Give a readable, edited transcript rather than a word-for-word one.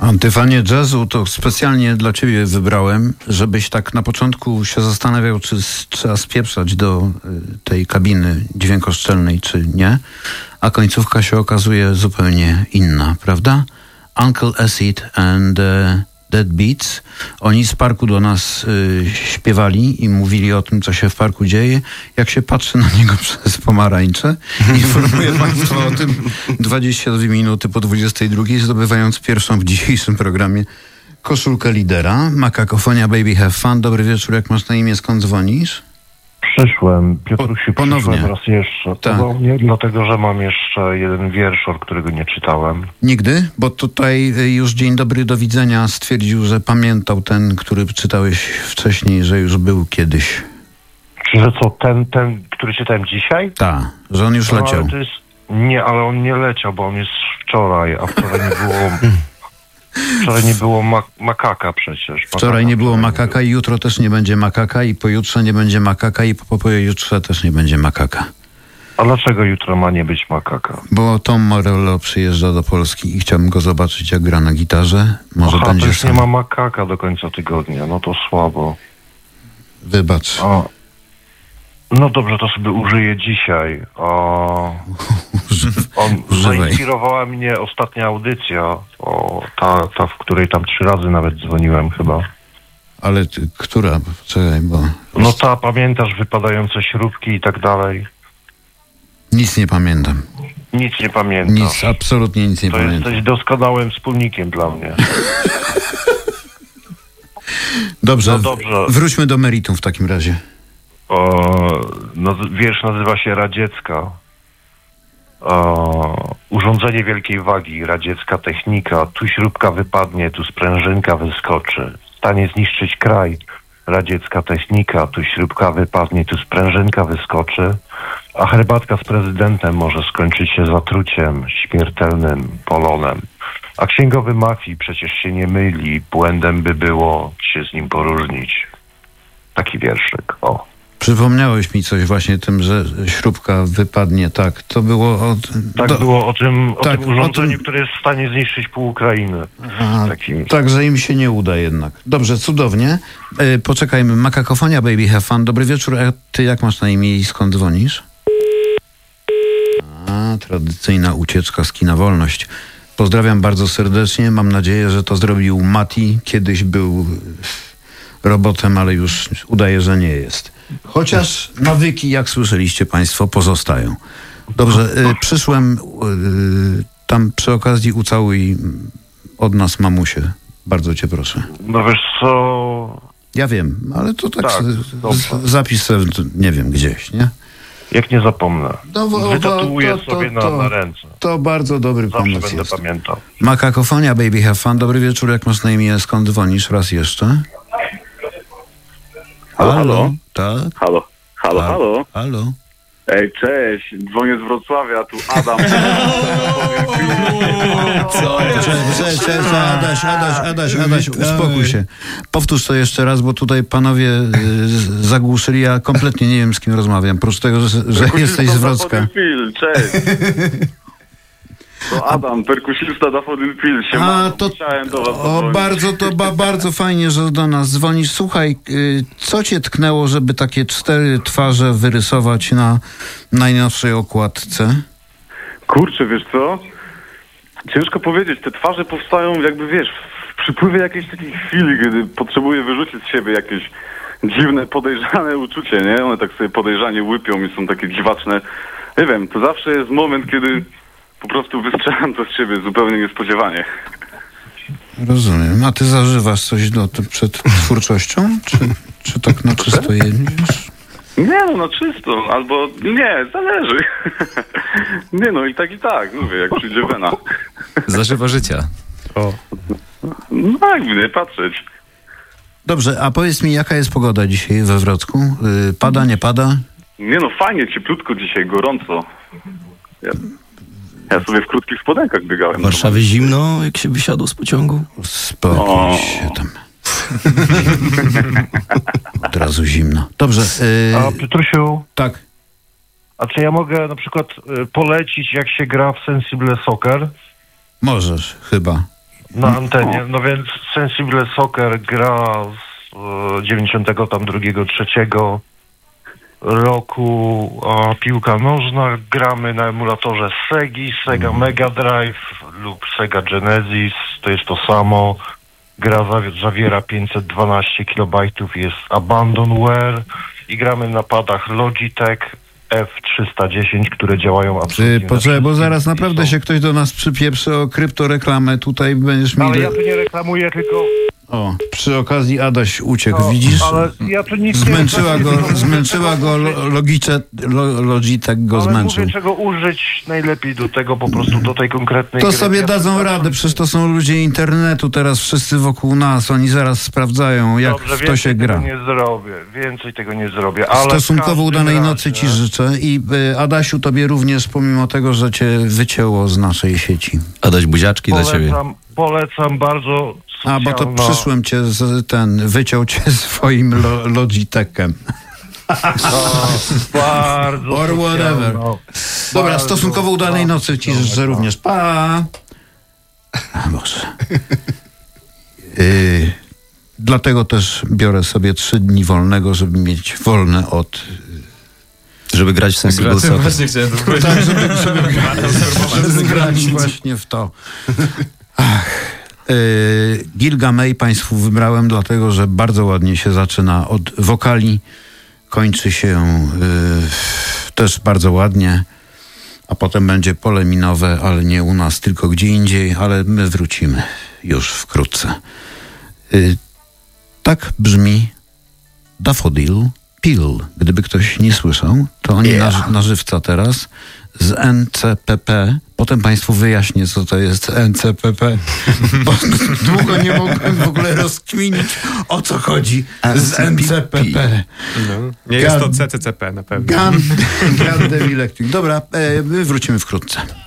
Antyfanie jazzu to specjalnie dla ciebie wybrałem, żebyś tak na początku się zastanawiał, czy trzeba spieprzać do tej kabiny dźwiękoszczelnej, czy nie. A końcówka się okazuje zupełnie inna, prawda? Uncle Acid and Dead Beats. Oni z parku do nas śpiewali i mówili o tym, co się w parku dzieje. Jak się patrzy na niego przez pomarańcze, informuję Państwa o tym 22 minuty po 22, zdobywając pierwszą w dzisiejszym programie koszulkę lidera. Makakofonia Baby Have Fun. Dobry wieczór, jak masz na imię, skąd dzwonisz? Przyszłem, Piotrusiu, ponownie. przyszłem raz jeszcze. Tak. Nie, dlatego, że mam jeszcze jeden wiersz, którego nie czytałem. Nigdy? Bo tutaj już dzień dobry, do widzenia stwierdził, że pamiętał ten, który czytałeś wcześniej, że już był kiedyś. Czy że co, ten, który czytałem dzisiaj? Tak, że on już leciał. Ale to jest... Nie, ale on nie leciał, bo on jest wczoraj, a wczoraj nie było... Wczoraj nie było makaka przecież. Wczoraj nie było makaka i jutro też nie będzie makaka i pojutrze nie będzie makaka i po pojutrze też nie będzie makaka. A dlaczego jutro ma nie być makaka? Bo Tom Morello przyjeżdża do Polski i chciałbym go zobaczyć, jak gra na gitarze. Może będzie to już sam. nie ma makaka do końca tygodnia, no to słabo. Wybacz. No dobrze, to sobie użyję dzisiaj. Zainspirowała mnie ostatnia audycja, ta, w której tam 3 razy nawet dzwoniłem chyba. Ale która? Czekaj, bo... No ta, pamiętasz, wypadające śrubki i tak dalej? Nic nie pamiętam. Nic nie pamiętasz. Nic, absolutnie nic nie to pamiętam. Jesteś doskonałym wspólnikiem dla mnie. Dobrze, no dobrze. Wróćmy do meritum w takim razie. Wiersz nazywa się Radziecka. Urządzenie wielkiej wagi, radziecka technika. Tu śrubka wypadnie, tu sprężynka wyskoczy. Stanie zniszczyć kraj. Radziecka technika. Tu śrubka wypadnie, tu sprężynka wyskoczy. A herbatka z prezydentem może skończyć się zatruciem, śmiertelnym polonem. A księgowy mafii przecież się nie myli. Błędem by było się z nim poróżnić. Taki wierszyk, Przypomniałeś mi coś właśnie tym, że śrubka wypadnie, tak. To było było o tym urządzeniu, które jest w stanie zniszczyć pół Ukrainy. Także im się nie uda jednak. Dobrze, cudownie. Poczekajmy. Makakofonia Baby Have Fun. Dobry wieczór. A ty jak masz na imię i skąd dzwonisz? Tradycyjna ucieczka z kina Wolność. Pozdrawiam bardzo serdecznie. Mam nadzieję, że to zrobił Mati. Kiedyś był robotem, ale już udaje, że nie jest. Chociaż nawyki, jak słyszeliście Państwo, pozostają. Dobrze, przyszłem tam przy okazji ucałuj od nas mamusię. Bardzo cię proszę. No wiesz co... Ja wiem, ale to tak dobrze. zapis sobie, nie wiem, gdzieś, nie? Jak nie zapomnę. Wytatuuję sobie na ręce. To bardzo dobry Zawsze pomysł będę jest. pamiętał. Makakofonia Baby Have Fun. Dobry wieczór, jak masz na imię, skąd dzwonisz? Raz jeszcze. Halo? Tak? Halo? Ej, cześć, dzwonię z Wrocławia, tu Adam. Adaś, uspokój się. Powtórz to jeszcze raz, bo tutaj panowie zagłuszyli, ja kompletnie nie wiem, z kim rozmawiam. Prócz tego, że jesteś z Wrocka. Cześć. To Adam, perkusista Daffodil Pil. Chciałem do was bardzo fajnie, że do nas dzwonisz. Słuchaj, co cię tknęło, żeby takie 4 twarze wyrysować na najnowszej okładce? Kurczę, wiesz co? Ciężko powiedzieć, te twarze powstają jakby, wiesz, w przypływie jakiejś takiej chwili, kiedy potrzebuję wyrzucić z siebie jakieś dziwne, podejrzane uczucie, nie? One tak sobie podejrzanie łypią i są takie dziwaczne. Nie wiem, to zawsze jest moment, kiedy po prostu wystrzelam to z siebie zupełnie niespodziewanie. Rozumiem. A ty zażywasz coś przed twórczością? Czy tak na czysto jedziesz? Nie, no na czysto. Albo nie, zależy. Nie, no i tak, mówię, jak przyjdzie wena. Zażywa życia. No tak, nie patrzeć. Dobrze, a powiedz mi, jaka jest pogoda dzisiaj we Wrocku? Pada, nie pada? Nie no, fajnie, cieplutko dzisiaj, gorąco. Ja sobie w krótkich spodenkach biegałem. W Warszawie zimno, jak się wysiadło z pociągu? Spokój się tam. Od razu zimno. Dobrze. A Piotrusiu? Tak. A czy ja mogę na przykład polecić, jak się gra w Sensible Soccer? Możesz, chyba. na antenie. No więc Sensible Soccer gra z 92-3 roku, a piłka nożna. Gramy na emulatorze Segi, Sega Mega Drive lub Sega Genesis, to jest to samo. Gra zawiera 512 KB, jest Abandonware i gramy na padach Logitech F310, które działają absolutnie. Poczekaj, bo zaraz naprawdę się ktoś do nas przypieprzy o kryptoreklamę. Tutaj będziesz miał... Ale ja tu nie reklamuję, tylko... O, przy okazji Adaś uciekł, widzisz? Ale ja tu nic Zmęczyła go Logitech go ale zmęczył. mówię, czego użyć najlepiej do tego, po prostu do tej konkretnej To gry. sobie dadzą radę, przecież to są ludzie internetu, teraz wszyscy wokół nas, oni zaraz sprawdzają, jak Dobrze, w to się gra. Więcej tego nie zrobię, ale Stosunkowo udanej nocy ci życzę i Adasiu, tobie również, pomimo tego, że cię wycięło z naszej sieci. Adaś, buziaczki dla ciebie. Polecam bardzo. A, bo to przyszłem cię wyciął cię swoim Logitechem. Bardzo. Or whatever. Dobra, Bardzo, stosunkowo udanej nocy ci życzę również. Pa! A Boże. Dlatego też biorę sobie 3 dni wolnego, żeby mieć wolne od... Żeby grać w Sensible Soccer. Właśnie chciałem to powiedzieć. Tak, żeby grać właśnie w to. Gilgamej Państwu wybrałem, dlatego że bardzo ładnie się zaczyna od wokali, kończy się też bardzo ładnie, a potem będzie pole minowe, ale nie u nas, tylko gdzie indziej, ale my wrócimy już wkrótce. Tak brzmi Daffodil Pill. Gdyby ktoś nie słyszał, to oni na żywca teraz z NCPP. Potem Państwu wyjaśnię, co to jest NCPP, bo długo nie mogłem w ogóle rozkminić, o co chodzi z NCPP. No, nie jest to CCCP na pewno. Gundam Electric. Dobra, my wrócimy wkrótce.